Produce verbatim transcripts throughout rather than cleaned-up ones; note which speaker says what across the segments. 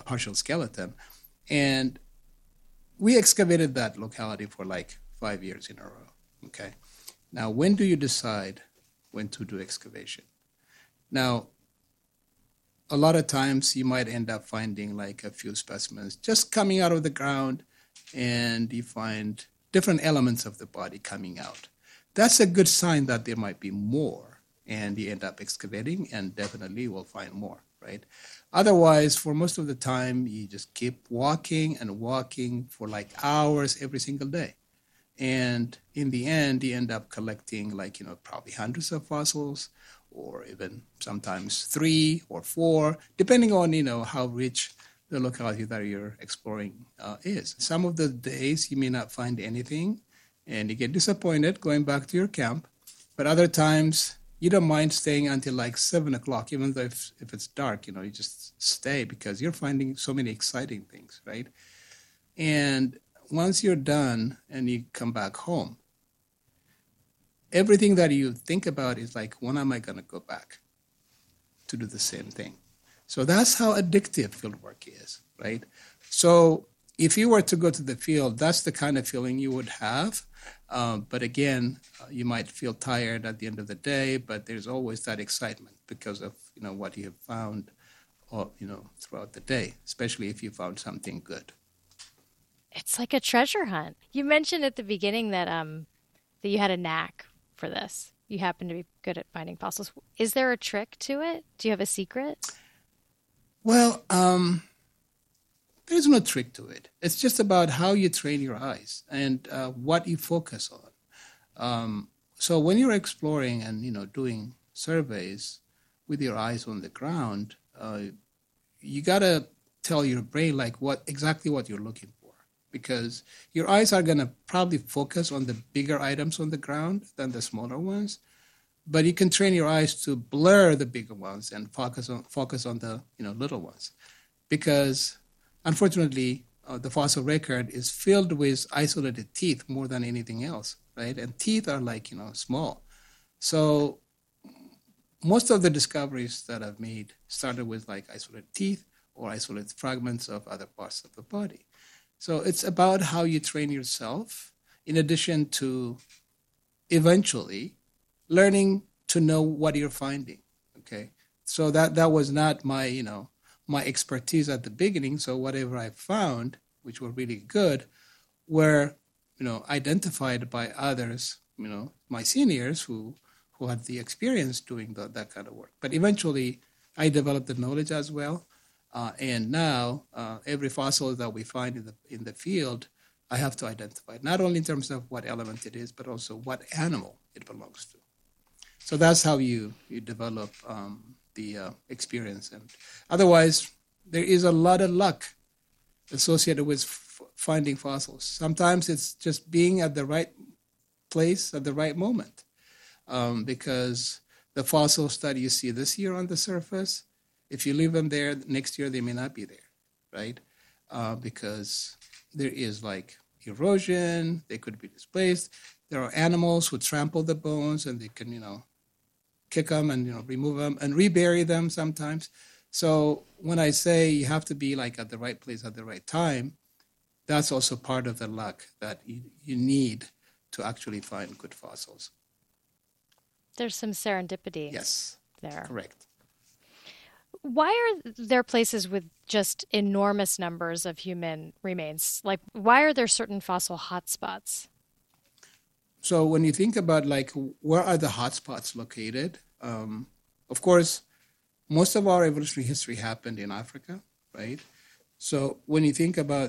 Speaker 1: partial skeleton. And we excavated that locality for like five years in a row. Okay. Now, when do you decide when to do excavation? Now, a lot of times you might end up finding like a few specimens just coming out of the ground, and you find different elements of the body coming out. That's a good sign that there might be more, and you end up excavating and definitely will find more, right? Otherwise, for most of the time, you just keep walking and walking for like hours every single day. And in the end, you end up collecting like, you know, probably hundreds of fossils, or even sometimes three or four, depending on, you know, how rich the locality that you're exploring uh, is. Some of the days you may not find anything, and you get disappointed going back to your camp. But other times, you don't mind staying until like seven o'clock, even though if, if it's dark, you know, you just stay because you're finding so many exciting things, right? And once you're done and you come back home, everything that you think about is like, when am I going to go back to do the same thing? So that's how addictive field work is, right? So if you were to go to the field, that's the kind of feeling you would have. Um, but again, uh, you might feel tired at the end of the day, but there's always that excitement because of, you know, what you have found, or, you know, throughout the day, especially if you found something good.
Speaker 2: It's like a treasure hunt. You mentioned at the beginning that um that you had a knack for this. You happen to be good at finding fossils. Is there a trick to it? Do you have a secret?
Speaker 1: Well, um, there's no trick to it. It's just about how you train your eyes and uh, what you focus on. Um, so when you're exploring and, you know, doing surveys with your eyes on the ground, uh, you gotta tell your brain like what exactly what you're looking for, because your eyes are gonna probably focus on the bigger items on the ground than the smaller ones. But you can train your eyes to blur the bigger ones and focus on focus on the, you know, little ones, because unfortunately uh, the fossil record is filled with isolated teeth more than anything else, right? And teeth are like, you know, small. So most of the discoveries that I've made started with like isolated teeth or isolated fragments of other parts of the body. So it's about how you train yourself, in addition to eventually learning to know what you're finding. Okay, so that that was not my, you know, my expertise at the beginning. So whatever I found, which were really good, were, you know, identified by others, you know, my seniors who who had the experience doing the, that kind of work. But eventually, I developed the knowledge as well, uh, and now uh, every fossil that we find in the in the field, I have to identify, not only in terms of what element it is, but also what animal it belongs to. So that's how you, you develop um, the uh, experience. And otherwise, there is a lot of luck associated with f- finding fossils. Sometimes it's just being at the right place at the right moment, um, because the fossils that you see this year on the surface, if you leave them there, next year they may not be there, right? Uh, because there is like erosion, they could be displaced. There are animals who trample the bones and they can, you know, kick them and, you know, remove them and rebury them sometimes. So when I say you have to be like at the right place at the right time, that's also part of the luck that you, you need to actually find good fossils.
Speaker 2: There's some serendipity
Speaker 1: Yes,
Speaker 2: there.
Speaker 1: correct.
Speaker 2: Why are there places with just enormous numbers of human remains? Like, why are there certain fossil hotspots?
Speaker 1: So when you think about like where are the hotspots located, um, of course, most of our evolutionary history happened in Africa, right? So when you think about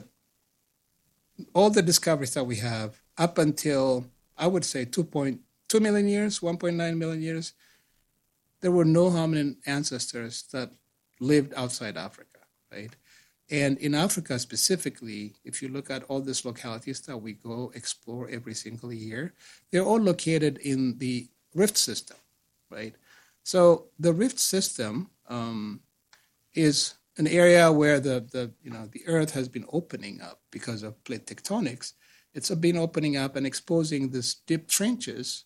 Speaker 1: all the discoveries that we have up until, I would say, two point two million years, one point nine million years, there were no hominin ancestors that lived outside Africa, right? And in Africa specifically, if you look at all these localities that we go explore every single year, they're all located in the rift system, right? So the rift system um, is an area where the, the you know the earth has been opening up because of plate tectonics. It's been opening up and exposing these deep trenches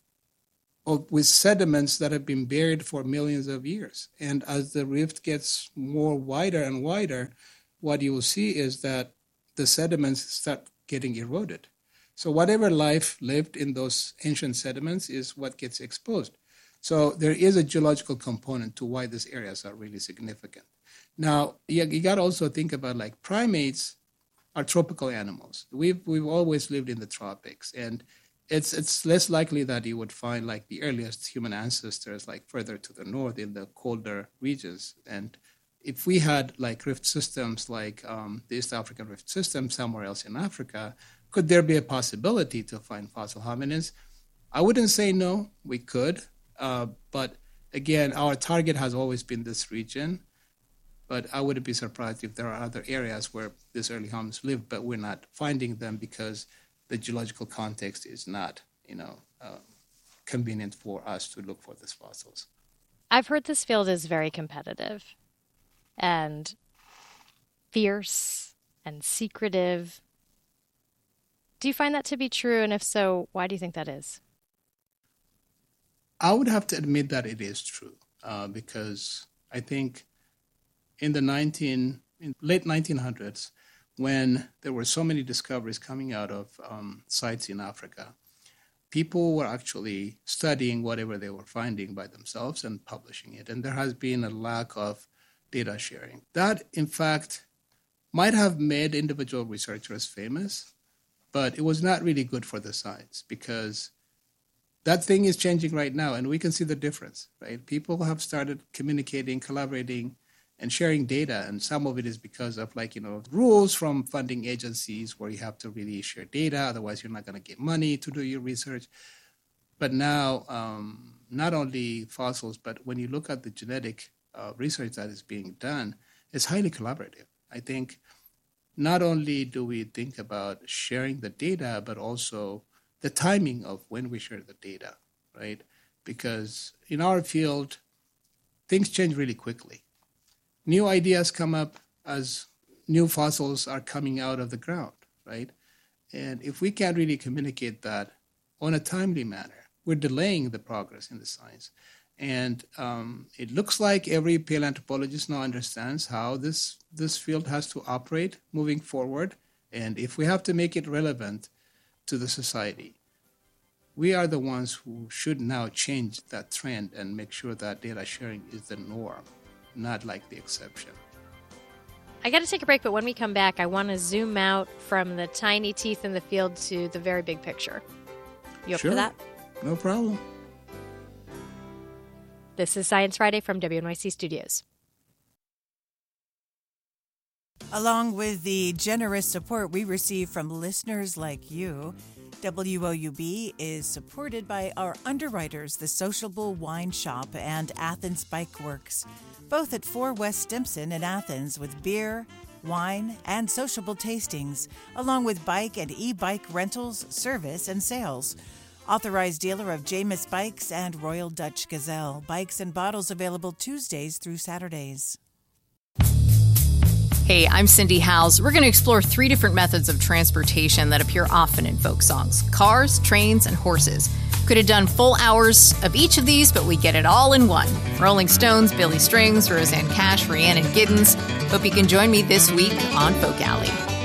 Speaker 1: of, with sediments that have been buried for millions of years. And as the rift gets more wider and wider, what you will see is that the sediments start getting eroded. So whatever life lived in those ancient sediments is what gets exposed. So there is a geological component to why these areas are really significant. Now, you, you got to also think about like primates are tropical animals. We've we've always lived in the tropics, and it's it's less likely that you would find like the earliest human ancestors like further to the north in the colder regions. And if we had like rift systems like um, the East African rift system somewhere else in Africa, could there be a possibility to find fossil hominids? I wouldn't say no, we could. Uh, but again, our target has always been this region. But I wouldn't be surprised if there are other areas where these early hominids lived, but we're not finding them because the geological context is not, you know, uh, convenient for us to look for these fossils.
Speaker 2: I've heard this field is very competitive and fierce and secretive. Do you find that to be true? And if so, why do you think that is?
Speaker 1: I would have to admit that it is true uh, because I think in the nineteen, in late nineteen hundreds, when there were so many discoveries coming out of um, sites in Africa, people were actually studying whatever they were finding by themselves and publishing it. And there has been a lack of data sharing. That, in fact, might have made individual researchers famous, but it was not really good for the science because that thing is changing right now, and we can see the difference, right? People have started communicating, collaborating, and sharing data, and some of it is because of like, you know, rules from funding agencies where you have to really share data, otherwise you're not going to get money to do your research. But now, um, not only fossils, but when you look at the genetic uh, research that is being done, it's highly collaborative. I think not only do we think about sharing the data, but also the timing of when we share the data, right? Because in our field, things change really quickly. New ideas come up as new fossils are coming out of the ground, right? And if we can't really communicate that on a timely manner, we're delaying the progress in the science. And um, it looks like every paleoanthropologist now understands how this, this field has to operate moving forward. And if we have to make it relevant to the society, we are the ones who should now change that trend and make sure that data sharing is the norm, not like the exception.
Speaker 2: I got to take a break, but when we come back, I want to zoom out from the tiny teeth in the field to the very big picture. You up
Speaker 1: Sure.
Speaker 2: for that?
Speaker 1: No problem.
Speaker 2: This is Science Friday from W N Y C Studios.
Speaker 3: Along with the generous support we receive from listeners like you, W O U B is supported by our underwriters, the Sociable Wine Shop and Athens Bike Works, both at four West Stimson in Athens, with beer, wine, and sociable tastings, along with bike and e-bike rentals, service, and sales. Authorized dealer of Jamis Bikes and Royal Dutch Gazelle. Bikes and bottles available Tuesdays through Saturdays.
Speaker 4: Hey, I'm Cindy Howes. We're going to explore three different methods of transportation that appear often in folk songs: cars, trains, and horses. Could have done full hours of each of these, but we get it all in one. Rolling Stones, Billy Strings, Rosanne Cash, Rhiannon Giddens. Hope you can join me this week on Folk Alley.